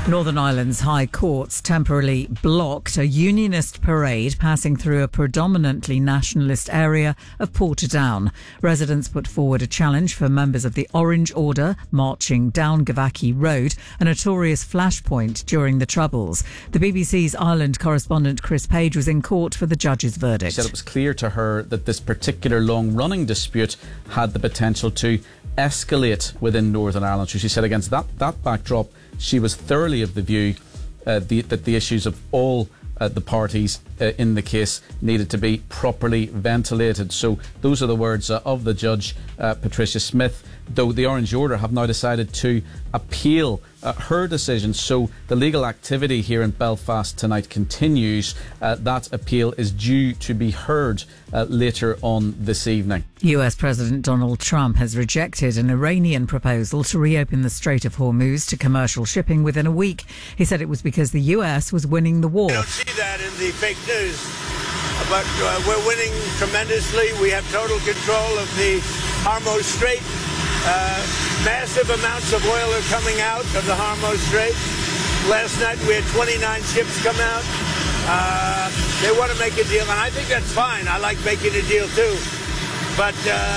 Northern Ireland's High Courts temporarily blocked a unionist parade passing through a predominantly nationalist area of Portadown. Residents put forward a challenge for members of the Orange Order marching down Gavaki Road, a notorious flashpoint during the Troubles. The BBC's Ireland correspondent Chris Page was in court for the judge's verdict. She said it was clear to her that this particular long-running dispute had the potential to escalate within Northern Ireland. So she said against that backdrop, she was thoroughly of the view that the issues of all the parties in the case needed to be properly ventilated. So those are the words of the judge, Patricia Smith, though the Orange Order have now decided to appeal her decision. So the legal activity here in Belfast tonight continues. That appeal is due to be heard later on this evening. US President Donald Trump has rejected an Iranian proposal to reopen the Strait of Hormuz to commercial shipping within a week. He said it was because the US was winning the war. You don't see that in the fake news, but we're winning tremendously. We have total control of the Hormuz Strait. Massive amounts of oil are coming out of the Hormuz Strait. Last night we had 29 ships come out. They want to make a deal, and I think that's fine. I like making a deal too. But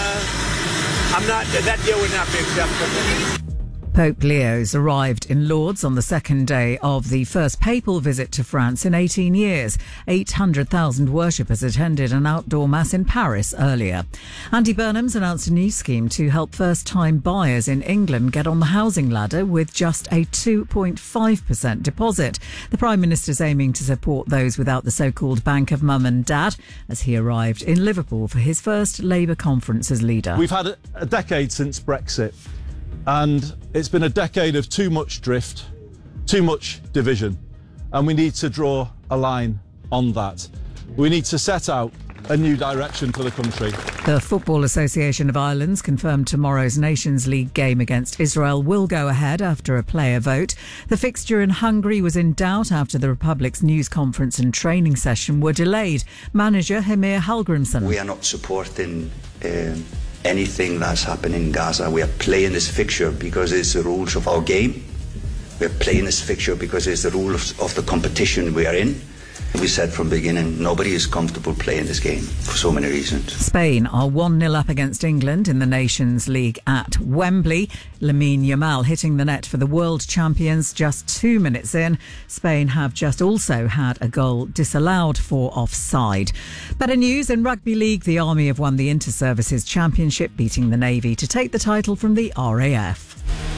that deal would not be acceptable. Pope Leo's arrived in Lourdes on the second day of the first papal visit to France in 18 years. 800,000 worshippers attended an outdoor mass in Paris earlier. Andy Burnham's announced a new scheme to help first-time buyers in England get on the housing ladder with just a 2.5% deposit. The Prime Minister's aiming to support those without the so-called bank of mum and dad as he arrived in Liverpool for his first Labour conference as leader. We've had a decade since Brexit. And it's been a decade of too much drift, too much division. And we need to draw a line on that. We need to set out a new direction for the country. The Football Association of Ireland's confirmed tomorrow's Nations League game against Israel will go ahead after a player vote. The fixture in Hungary was in doubt after the Republic's news conference and training session were delayed. Manager Heimir Hallgrímsson. We are not supporting anything that's happening in Gaza. We are playing this fixture because it's the rules of our game. We are playing this fixture because it's the rules of the competition we are in. We said from the beginning, nobody is comfortable playing this game for so many reasons. Spain are 1-0 up against England in the Nations League at Wembley. Lamine Yamal hitting the net for the world champions just 2 minutes in. Spain have just also had a goal disallowed for offside. Better news in rugby league. The Army have won the Inter-Services Championship, beating the Navy to take the title from the RAF.